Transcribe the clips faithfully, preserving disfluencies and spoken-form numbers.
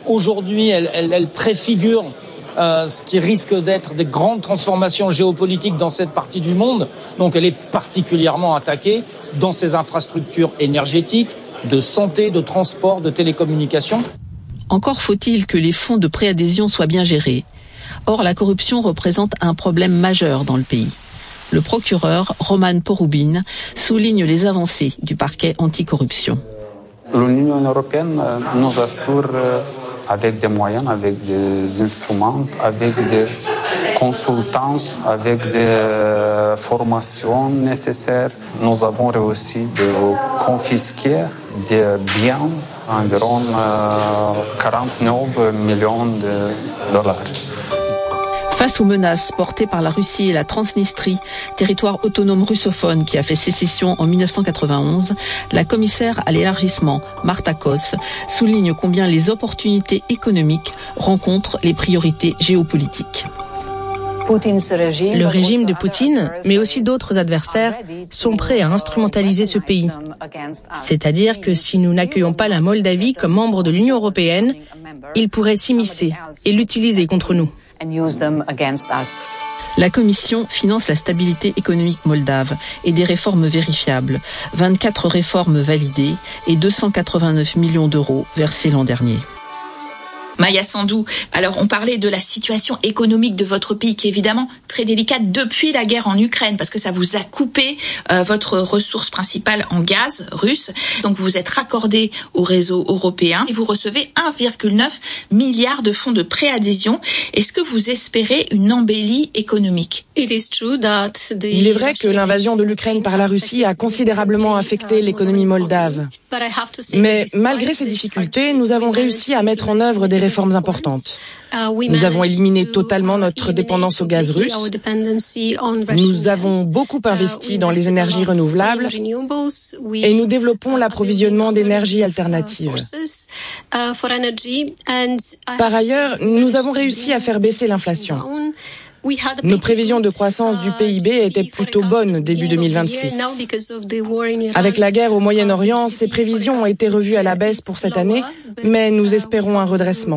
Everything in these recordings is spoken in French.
Aujourd'hui, elle, elle, elle préfigure euh, ce qui risque d'être des grandes transformations géopolitiques dans cette partie du monde. Donc elle est particulièrement attaquée dans ses infrastructures énergétiques, de santé, de transport, de télécommunications. Encore faut-il que les fonds de préadhésion soient bien gérés. Or, la corruption représente un problème majeur dans le pays. Le procureur Roman Porubin souligne les avancées du parquet anticorruption. L'Union européenne nous assure avec des moyens, avec des instruments, avec des consultances, avec des formations nécessaires. Nous avons réussi de confisquer des biens, environ quarante-neuf millions de dollars. Face aux menaces portées par la Russie et la Transnistrie, territoire autonome russophone qui a fait sécession en dix-neuf cent quatre-vingt-onze, la commissaire à l'élargissement, Marta Kos, souligne combien les opportunités économiques rencontrent les priorités géopolitiques. Le régime de Poutine, mais aussi d'autres adversaires, sont prêts à instrumentaliser ce pays. C'est-à-dire que si nous n'accueillons pas la Moldavie comme membre de l'Union européenne, ils pourraient s'immiscer et l'utiliser contre nous. La Commission finance la stabilité économique moldave et des réformes vérifiables. vingt-quatre réformes validées et deux cent quatre-vingt-neuf millions d'euros versés l'an dernier. Maya Sandou, alors on parlait de la situation économique de votre pays qui est évidemment très délicate depuis la guerre en Ukraine parce que ça vous a coupé euh, votre ressource principale en gaz russe. Donc vous êtes raccordé au réseau européen et vous recevez un virgule neuf milliard de fonds de préadhésion. Est-ce que vous espérez une embellie économique ? Il est vrai que l'invasion de l'Ukraine par la Russie a considérablement affecté l'économie moldave. Mais malgré ces difficultés, nous avons réussi à mettre en œuvre des réformes importantes. Nous avons éliminé totalement notre dépendance au gaz russe. Nous avons beaucoup investi dans les énergies renouvelables et nous développons l'approvisionnement d'énergie alternative. Par ailleurs, nous avons réussi à faire baisser l'inflation. Nos prévisions de croissance du P I B étaient plutôt bonnes début deux mille vingt-six. Avec la guerre au Moyen-Orient, ces prévisions ont été revues à la baisse pour cette année, mais nous espérons un redressement.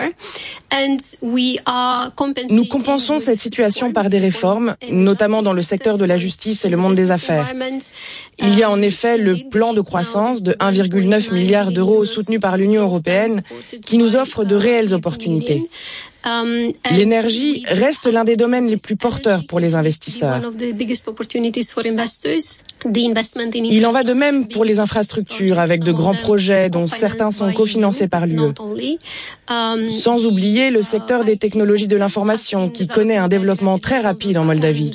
Nous compensons cette situation par des réformes, notamment dans le secteur de la justice et le monde des affaires. Il y a en effet le plan de croissance de un virgule neuf milliard d'euros soutenu par l'Union européenne qui nous offre de réelles opportunités. L'énergie reste l'un des domaines les plus porteurs pour les investisseurs. Il en va de même pour les infrastructures, avec de grands projets dont certains sont cofinancés par l'U E. Sans oublier le secteur des technologies de l'information qui connaît un développement très rapide en Moldavie.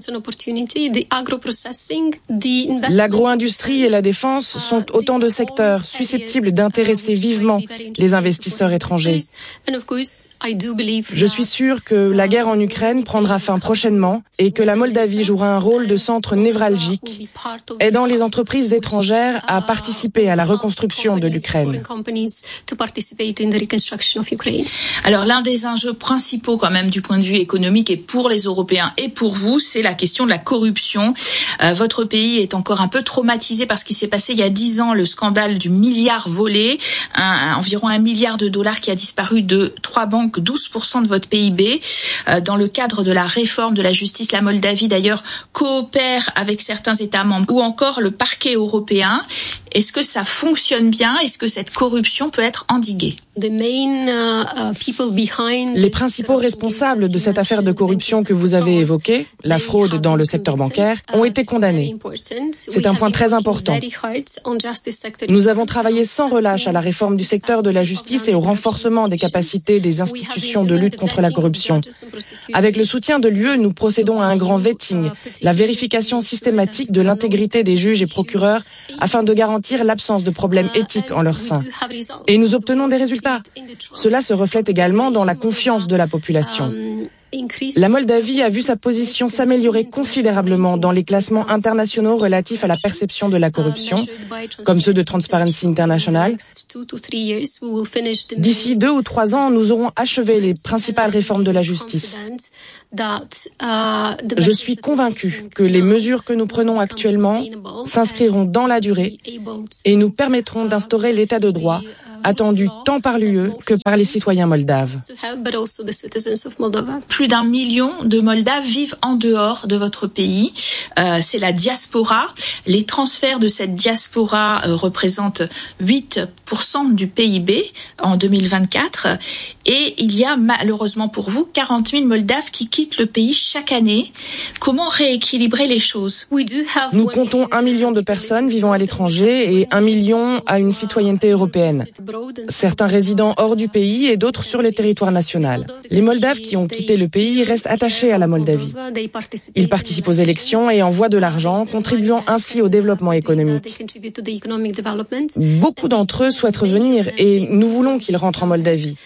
L'agro-industrie et la défense sont autant de secteurs susceptibles d'intéresser vivement les investisseurs étrangers. Je suis sûre que la guerre en Ukraine prendra fin prochainement et que la Moldavie jouera un rôle de centre névralgique, aidant les entreprises étrangères à participer à la reconstruction de l'Ukraine. Alors l'un des enjeux principaux quand même du point de vue économique et pour les Européens et pour vous, c'est la question de la corruption. Euh, votre pays est encore un peu traumatisé par ce qui s'est passé il y a dix ans, le scandale du milliard volé, un, un, environ un milliard de dollars qui a disparu de trois banques, douze pour cent de votre P I B. Euh, dans le cadre de la réforme de la justice, la Moldavie d'ailleurs coopère avec certains États membres ou encore le parquet européen. Est-ce que ça fonctionne bien ? Est-ce que cette corruption peut être endiguée ? Les principaux responsables de cette affaire de corruption que vous avez évoquée, la fraude dans le secteur bancaire, ont été condamnés. C'est un point très important. Nous avons travaillé sans relâche à la réforme du secteur de la justice et au renforcement des capacités des institutions de lutte contre la corruption. Avec le soutien de l'U E, nous procédons à un grand vetting, la vérification systématique de l'intégrité des juges et procureurs afin de garantir l'absence de problèmes éthiques en leur sein. Et nous obtenons des résultats. Cela se reflète également dans la confiance de la population. La Moldavie a vu sa position s'améliorer considérablement dans les classements internationaux relatifs à la perception de la corruption, comme ceux de Transparency International. D'ici deux ou trois ans, nous aurons achevé les principales réformes de la justice. Je suis convaincue que les mesures que nous prenons actuellement s'inscriront dans la durée et nous permettront d'instaurer l'état de droit attendu tant par l'U E que par les citoyens moldaves. Plus d'un million de Moldaves vivent en dehors de votre pays. Euh, c'est la diaspora. Les transferts de cette diaspora euh, représentent huit pour cent du P I B en deux mille vingt-quatre. Et il y a malheureusement pour vous quarante mille Moldaves qui quittent le pays chaque année. Comment rééquilibrer les choses? Nous comptons un million de personnes vivant à l'étranger et un million à une citoyenneté européenne. Certains résidant hors du pays et d'autres sur le territoire national. Les Moldaves qui ont quitté le pays restent attachés à la Moldavie. Ils participent aux élections et envoient de l'argent, contribuant ainsi au développement économique. Beaucoup d'entre eux souhaitent revenir et nous voulons qu'ils rentrent en Moldavie.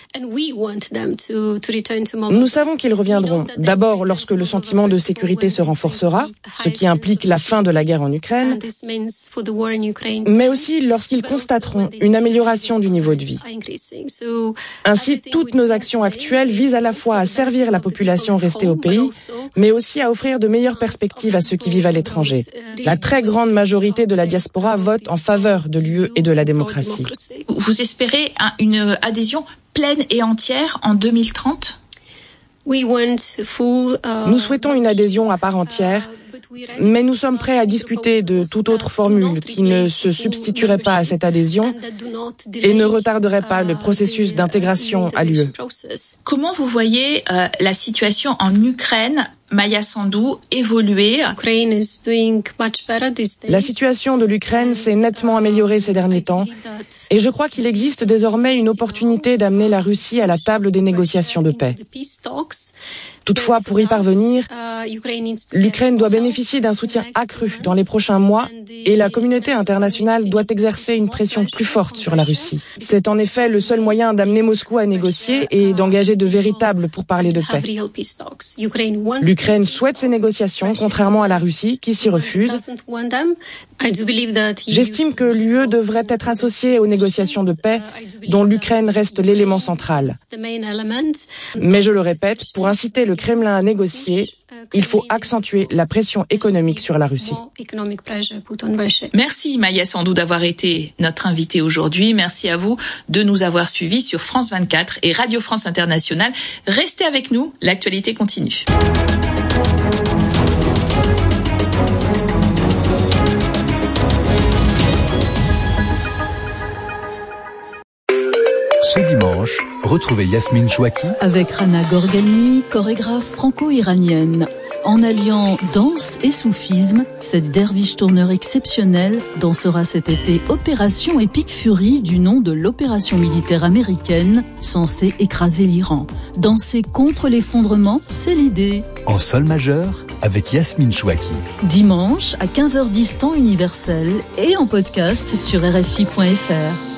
Nous savons qu'ils reviendront, d'abord lorsque le sentiment de sécurité se renforcera, ce qui implique la fin de la guerre en Ukraine, mais aussi lorsqu'ils constateront une amélioration du niveau de vie. Ainsi, toutes nos actions actuelles visent à la fois à servir la population restée au pays, mais aussi à offrir de meilleures perspectives à ceux qui vivent à l'étranger. La très grande majorité de la diaspora vote en faveur de l'U E et de la démocratie. Vous espérez une adhésion pleine et entière en deux mille trente? Nous souhaitons une adhésion à part entière, mais nous sommes prêts à discuter de toute autre formule qui ne se substituerait pas à cette adhésion et ne retarderait pas le processus d'intégration à l'U E. Comment vous voyez euh, la situation en Ukraine, Maya Sandu, évoluer? La situation de l'Ukraine s'est nettement améliorée ces derniers temps et je crois qu'il existe désormais une opportunité d'amener la Russie à la table des négociations de paix. Toutefois, pour y parvenir, l'Ukraine doit bénéficier d'un soutien accru dans les prochains mois et la communauté internationale doit exercer une pression plus forte sur la Russie. C'est en effet le seul moyen d'amener Moscou à négocier et d'engager de véritables pourparlers de paix. L'Ukraine souhaite ces négociations, contrairement à la Russie qui s'y refuse. J'estime que l'U E devrait être associée aux négociations de paix, dont l'Ukraine reste l'élément central. Mais je le répète, pour inciter le Kremlin à négocier, il faut accentuer la pression économique sur la Russie. Merci Maya Sandu d'avoir été notre invitée aujourd'hui. Merci à vous de nous avoir suivis sur France vingt-quatre et Radio France Internationale. Restez avec nous, l'actualité continue. Ce dimanche, retrouvez Yasmine Chouaki avec Rana Gorgani, chorégraphe franco-iranienne. En alliant danse et soufisme, cette derviche tourneur exceptionnelle dansera cet été Opération Epic Fury du nom de l'opération militaire américaine censée écraser l'Iran. Danser contre l'effondrement, c'est l'idée. En sol majeur avec Yasmine Chouaki. Dimanche à quinze heures dix temps universel et en podcast sur R F I point F R.